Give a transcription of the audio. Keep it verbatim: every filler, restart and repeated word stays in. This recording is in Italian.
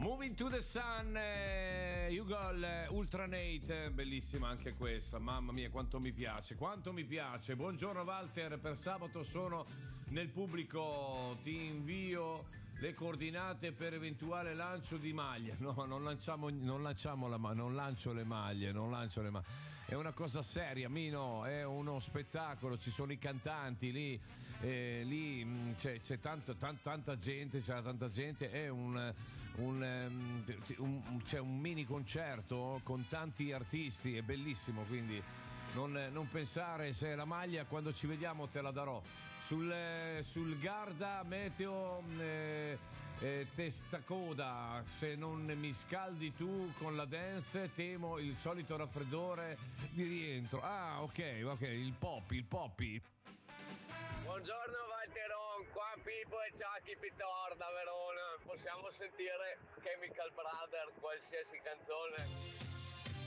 Moving to the Sun, eh, Hugol, Ultranate, bellissima anche questa, mamma mia quanto mi piace, quanto mi piace. Buongiorno Walter, per sabato sono nel pubblico, ti invio le coordinate per eventuale lancio di maglia. No, non lanciamo, non lanciamo la ma- non lancio le maglie, non lancio le maglie. È una cosa seria, Mino, è uno spettacolo, ci sono i cantanti lì, eh, lì mh, c'è, c'è tanto, tan- tanta gente, c'è tanta gente, è un, un, um, un c'è un mini concerto con tanti artisti, è bellissimo, quindi non, non pensare, se la maglia quando ci vediamo te la darò. Sul, sul Garda Meteo eh, eh, Testacoda, se non mi scaldi tu con la dance temo il solito raffreddore di rientro. Ah, ok, ok, il Poppy, il Poppy. Buongiorno Valteron, qua Pippo e Chucky Pitor da Verona. Possiamo sentire Chemical Brother, qualsiasi canzone?